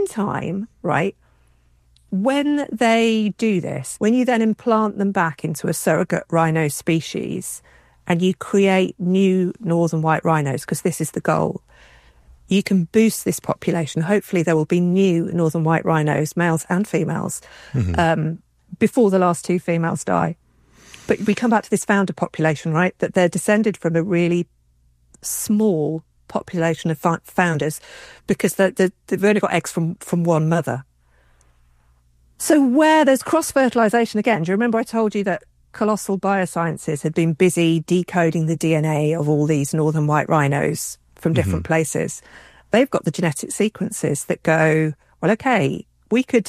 meantime, right, when they do this, when you then implant them back into a surrogate rhino species and you create new northern white rhinos, because this is the goal, you can boost this population. Hopefully there will be new northern white rhinos, males and females, before the last 2 females die. But we come back to this founder population, right, that they're descended from a really small population of founders because they've only got eggs from one mother. So where there's cross-fertilisation, again, do you remember I told you that Colossal Biosciences had been busy decoding the DNA of all these northern white rhinos from different places? They've got the genetic sequences that go, well, okay, we could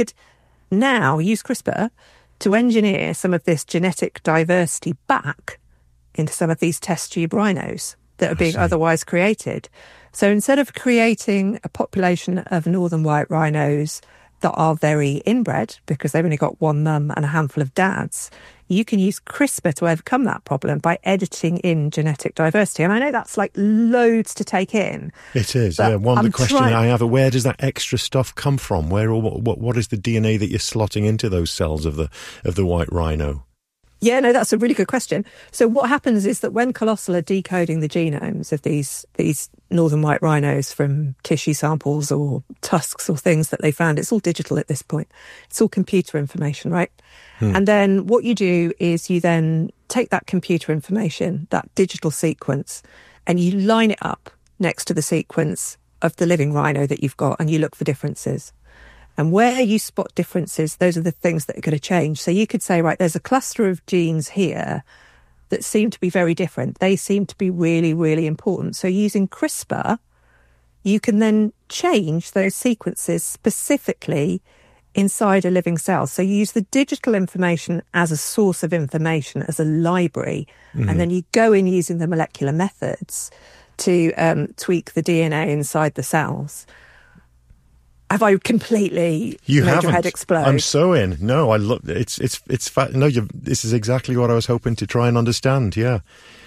now use CRISPR to engineer some of this genetic diversity back into some of these test tube rhinos that are being otherwise created. So instead of creating a population of northern white rhinos that are very inbred because they've only got one mum and a handful of dads, you can use CRISPR to overcome that problem by editing in genetic diversity. And I know that's like loads to take in. It is, yeah. The question I have, where does that extra stuff come from? Where or what is the DNA that you're slotting into those cells of the white rhino? Yeah, no, that's a really good question. So what happens is that when Colossal are decoding the genomes of these northern white rhinos from tissue samples or tusks or things that they found, it's all digital at this point. It's all computer information, right? And then what you do is you then take that computer information, that digital sequence, and you line it up next to the sequence of the living rhino that you've got, and you look for differences. And where you spot differences, those are the things that are going to change. So you could say, right, there's a cluster of genes here that seem to be very different. They seem to be really, really important. So using CRISPR, you can then change those sequences specifically inside a living cell. So you use the digital information as a source of information, as a library, and then you go in using the molecular methods to tweak the DNA inside the cells. Have I completely made your head explode? I'm so in. No, I love it's no. This is exactly what I was hoping to try and understand. Yeah,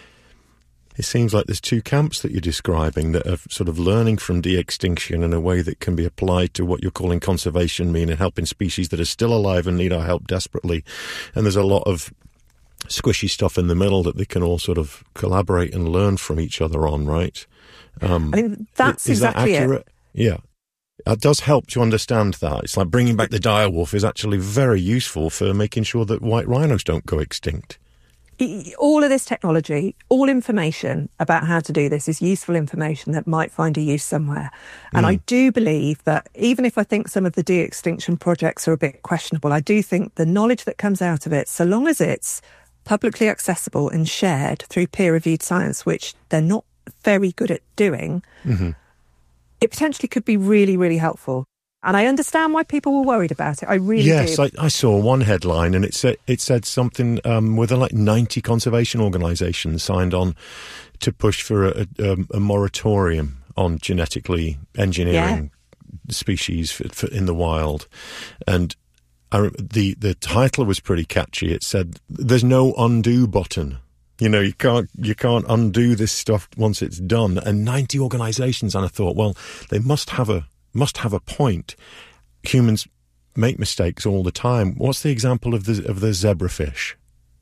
it seems like there's 2 camps that you're describing that are sort of learning from de-extinction in a way that can be applied to what you're calling conservation, meaning helping species that are still alive and need our help desperately. And there's a lot of squishy stuff in the middle that they can all sort of collaborate and learn from each other on. Right? I mean, that's exactly it. Yeah. It does help to understand that. It's like bringing back the direwolf is actually very useful for making sure that white rhinos don't go extinct. All of this technology, all information about how to do this is useful information that might find a use somewhere. And I do believe that even if I think some of the de-extinction projects are a bit questionable, I do think the knowledge that comes out of it, so long as it's publicly accessible and shared through peer-reviewed science, which they're not very good at doing, it potentially could be really, really helpful. And I understand why people were worried about it. I really do. Yes, I saw one headline and it said something with like 90 conservation organisations signed on to push for a moratorium on genetically engineering species in the wild. And the title was pretty catchy. It said, "There's no undo button." You know, you can't undo this stuff once it's done. And 90 organisations, and I thought, well, they must have a point. Humans make mistakes all the time. What's the example of the zebrafish?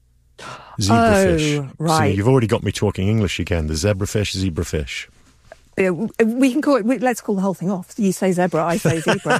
Zebrafish. Oh, right. So you've already got me talking English again. The zebrafish. We can call it. Let's call the whole thing off. You say zebra, I say zebra.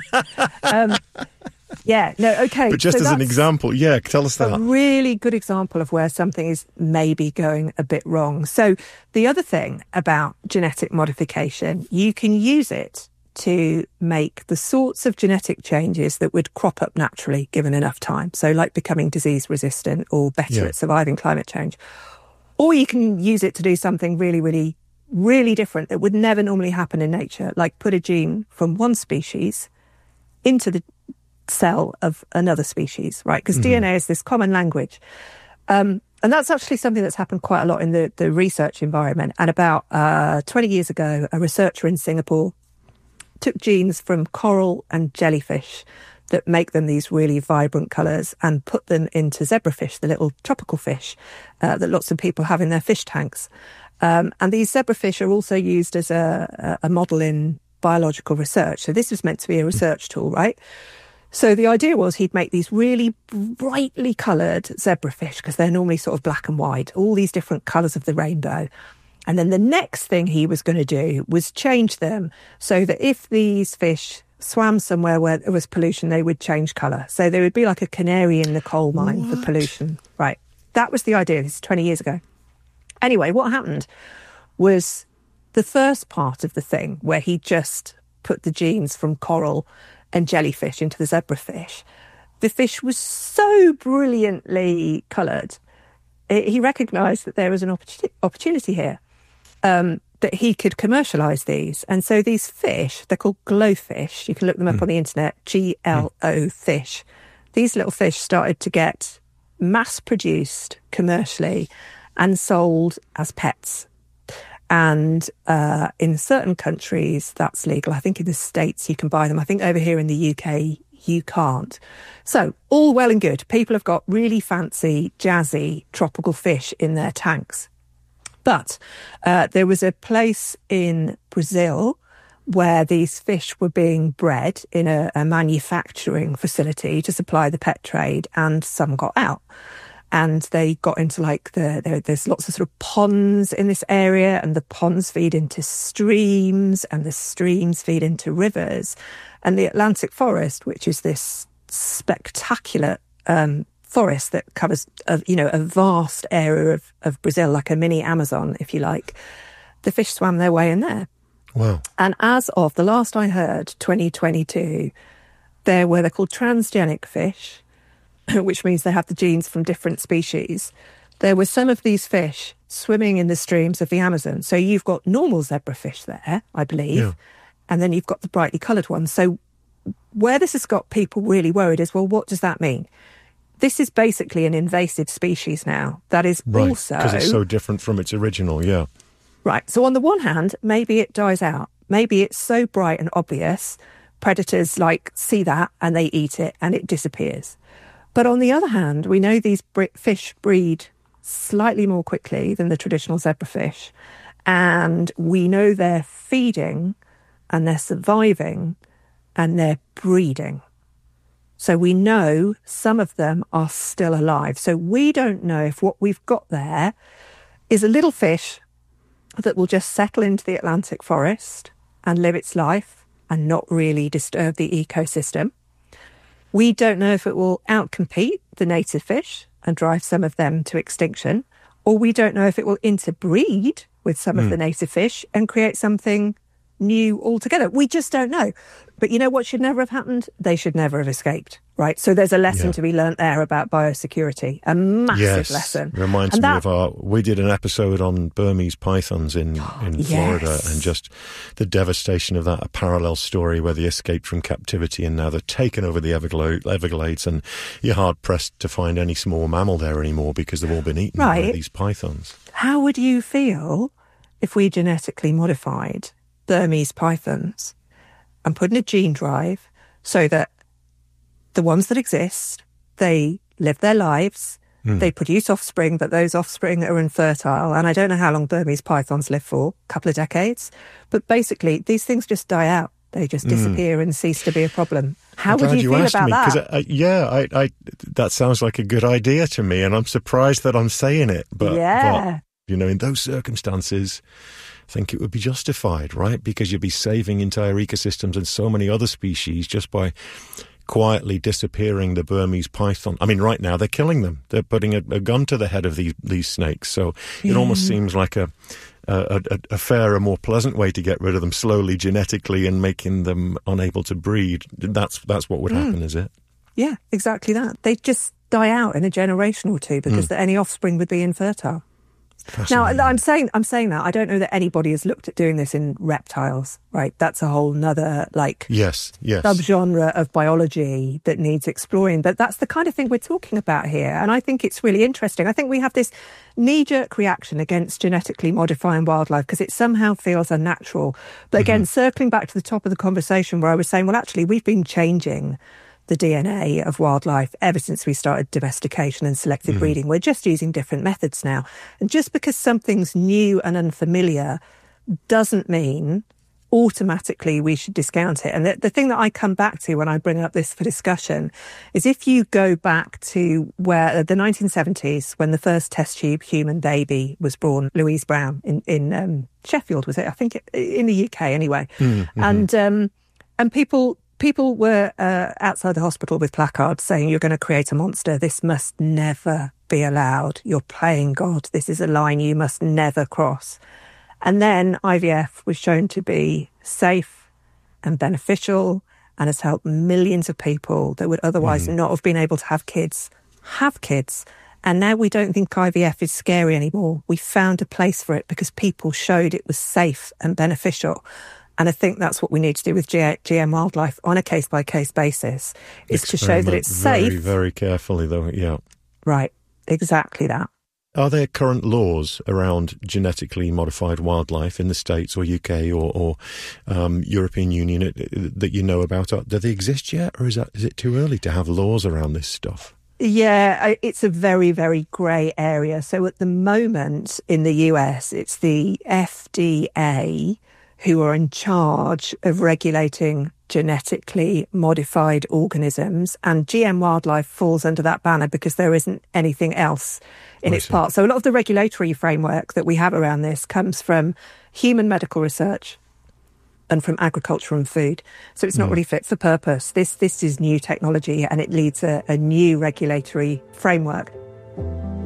Yeah, no, okay. But just as an example, tell us that. A really good example of where something is maybe going a bit wrong. So the other thing about genetic modification, you can use it to make the sorts of genetic changes that would crop up naturally given enough time. So like becoming disease resistant or better at surviving climate change. Or you can use it to do something really, really, really different that would never normally happen in nature, like put a gene from one species into the cell of another species, right? Because DNA is this common language. And that's actually something that's happened quite a lot in the research environment. And about 20 years ago, a researcher in Singapore took genes from coral and jellyfish that make them these really vibrant colours and put them into zebrafish, the little tropical fish that lots of people have in their fish tanks. And these zebrafish are also used as a model in biological research. So this was meant to be a research tool, right? So the idea was he'd make these really brightly coloured zebrafish, because they're normally sort of black and white, all these different colours of the rainbow. And then the next thing he was going to do was change them so that if these fish swam somewhere where there was pollution, they would change colour. So they would be like a canary in the coal mine for pollution. Right. That was the idea. This is 20 years ago. Anyway, what happened was the first part of the thing, where he just put the genes from coral and jellyfish into the zebrafish. The fish was so brilliantly coloured. He recognised that there was an opportunity here, that he could commercialise these. And so these fish, they're called glowfish. You can look them up on the internet, GLO fish. These little fish started to get mass-produced commercially and sold as pets. And in certain countries, that's legal. I think in the States you can buy them. I think over here in the UK, you can't. So all well and good. People have got really fancy, jazzy, tropical fish in their tanks. But there was a place in Brazil where these fish were being bred in a manufacturing facility to supply the pet trade, and some got out. And they got into there's lots of sort of ponds in this area, and the ponds feed into streams, and the streams feed into rivers. And the Atlantic forest, which is this spectacular forest that covers a vast area of Brazil, like a mini Amazon, if you like, the fish swam their way in there. Wow. And as of the last I heard, 2022, they're called transgenic fish, which means they have the genes from different species. There were some of these fish swimming in the streams of the Amazon. So you've got normal zebrafish there, I believe, and then you've got the brightly coloured ones. So where this has got people really worried is, well, what does that mean? This is basically an invasive species now. That is also... because it's so different from its original, Right. So on the one hand, maybe it dies out. Maybe it's so bright and obvious, predators see that and they eat it and it disappears. But on the other hand, we know these fish breed slightly more quickly than the traditional zebrafish. And we know they're feeding and they're surviving and they're breeding. So we know some of them are still alive. So we don't know if what we've got there is a little fish that will just settle into the Atlantic forest and live its life and not really disturb the ecosystem. We don't know if it will outcompete the native fish and drive some of them to extinction, or we don't know if it will interbreed with some of the native fish and create something new altogether. We just don't know. But you know what should never have happened? They should never have escaped, right? So there's a lesson to be learnt there about biosecurity, a massive lesson. Reminds me of we did an episode on Burmese pythons in Florida, and just the devastation of that, a parallel story where they escaped from captivity and now they're taken over the Everglades, and you're hard-pressed to find any small mammal there anymore because they've all been eaten by these pythons. How would you feel if we genetically modified Burmese pythons and put in a gene drive so that the ones that exist, they live their lives, they produce offspring, but those offspring are infertile. And I don't know how long Burmese pythons live for, a couple of decades. But basically, these things just die out. They just disappear and cease to be a problem. How would you feel about that? That sounds like a good idea to me, and I'm surprised that I'm saying it. But in those circumstances, I think it would be justified, right? Because you'd be saving entire ecosystems and so many other species just by quietly disappearing the Burmese python. I mean, right now they're killing them. They're putting a gun to the head of these snakes. So it almost seems like a fairer, more pleasant way to get rid of them slowly, genetically, and making them unable to breed. That's what would happen, is it? Yeah, exactly that. They just die out in a generation or two because any offspring would be infertile. Now, I'm saying that. I don't know that anybody has looked at doing this in reptiles, right? That's a whole nother, subgenre of biology that needs exploring. But that's the kind of thing we're talking about here. And I think it's really interesting. I think we have this knee-jerk reaction against genetically modifying wildlife because it somehow feels unnatural. But again, circling back to the top of the conversation where I was saying, well, actually, we've been changing the DNA of wildlife ever since we started domestication and selective breeding. We're just using different methods now. And just because something's new and unfamiliar doesn't mean automatically we should discount it. And the thing that I come back to when I bring up this for discussion is if you go back to where the 1970s, when the first test tube human baby was born, Louise Brown in Sheffield, was it? I think in the UK anyway. Mm-hmm. And people were outside the hospital with placards saying, you're going to create a monster. This must never be allowed. You're playing God. This is a line you must never cross. And then IVF was shown to be safe and beneficial and has helped millions of people that would otherwise not have been able to have kids. And now we don't think IVF is scary anymore. We found a place for it because people showed it was safe and beneficial. And I think that's what we need to do with GM wildlife on a case-by-case basis, is to show that it's safe. Very, very carefully, though, yeah. Right, exactly that. Are there current laws around genetically modified wildlife in the States or UK or European Union that you know about? Do they exist yet, or is it too early to have laws around this stuff? Yeah, it's a very, very grey area. So at the moment in the US, it's the FDA who are in charge of regulating genetically modified organisms, and GM wildlife falls under that banner because there isn't anything else in its part. So a lot of the regulatory framework that we have around this comes from human medical research and from agriculture and food. So it's not really fit for purpose. This is new technology, and it needs a new regulatory framework.